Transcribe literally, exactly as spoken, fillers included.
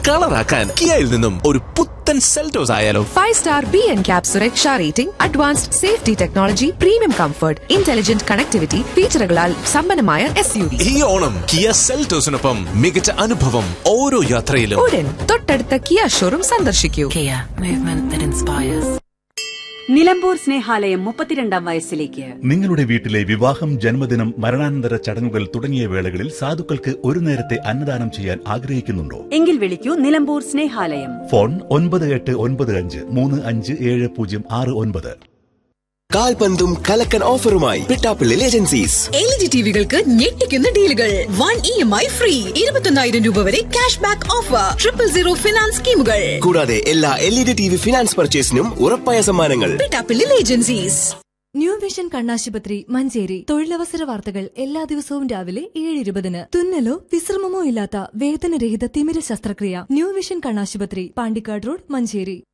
കളറാക്കാൻ കിയയിൽ നിന്നും ഒരു പുത്തൻ സെൽറ്റോസ് ആയാലോ? Five star B N cap സുരക്ഷാ rating, advanced safety technology, premium comfort, intelligent connectivity ഫീച്ചറുകളാൽ സമ്പന്നമായ എസ് യു വി. ഈ ഓണം കിയ സെൽറ്റോസിനൊപ്പം മികച്ച അനുഭവം ഓരോ യാത്രയിലും. ഉടൻ തൊട്ടടുത്ത കിയ ഷോറൂം സന്ദർശിക്കൂ. Kia, movement that inspires. Nilambur Snehalayam മുപ്പത്തിരണ്ടാം വയസ്സിലേക്ക്. നിങ്ങളുടെ വീട്ടിലെ വിവാഹം, ജന്മദിനം, മരണാനന്തര ചടങ്ങുകൾ തുടങ്ങിയ വേളകളിൽ സാധുക്കൾക്ക് ഒരു നേരത്തെ അന്നദാനം ചെയ്യാൻ ആഗ്രഹിക്കുന്നുണ്ടോ? എങ്കിൽ വിളിക്കൂ നിലമ്പൂർ സ്നേഹാലയം. ഫോൺ ഒൻപത് എട്ട് ഒൻപത് അഞ്ച് മൂന്ന് അഞ്ച് ഏഴ് പൂജ്യം ആറ് ഒൻപത്. കാൽപന്തും കലക്കൻ ഓഫറുമായി Pittappilly agencies. L E D ടിവികൾക്ക് ഞെട്ടിക്കുന്ന ഡീലുകൾ. One E M I free, ഇരുപത്തൊന്നായിരം രൂപ വരെ cash back offer, triple zero finance സ്കീമുകൾ. കൂടാതെ എല്ലാ L E D T V finance പർച്ചേസിനും ഉറപ്പായ സമ്മാനങ്ങൾ. പിട്ടാപ്പിള്ളി ഏജൻസീസ്. ന്യൂ വിഷൻ കണ്ണാശുപത്രി മഞ്ചേരി. തൊഴിലവസര വാർത്തകൾ എല്ലാ ദിവസവും രാവിലെ ഏഴ് ഇരുപതിന്. തുന്നലോ വിശ്രമമോ ഇല്ലാത്ത വേദനരഹിത തിമിര ശസ്ത്രക്രിയ. ന്യൂ വിഷൻ കണ്ണാശുപത്രി, പാണ്ടിക്കാട് റോഡ്, മഞ്ചേരി.